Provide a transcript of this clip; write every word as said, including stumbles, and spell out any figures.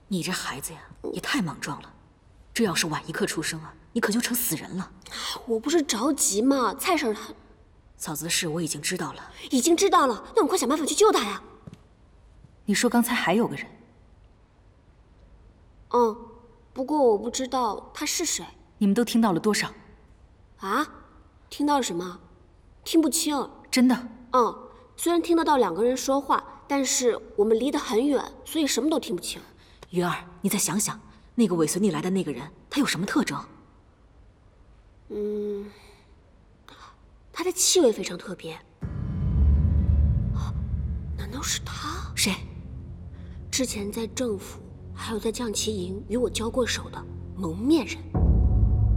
你这孩子呀，也太莽撞了。这要是晚一刻出生啊，你可就成死人了。 我不是着急吗？蔡婶她…… 嫂子的事我已经知道了， 已经知道了，那我们快想办法去救她呀。 你说刚才还有个人？ 嗯，不过我不知道他是谁。 你们都听到了多少？ 啊？听到什么？听不清。 真的？ 嗯，虽然听得到两个人说话，但是我们离得很远，所以什么都听不清。 云儿，你再想想，那个尾随你来的那个人，他有什么特征？ 嗯，他的气味非常特别。难道是他？ 谁？ 之前在政府还有在将旗营与我交过手的蒙面人。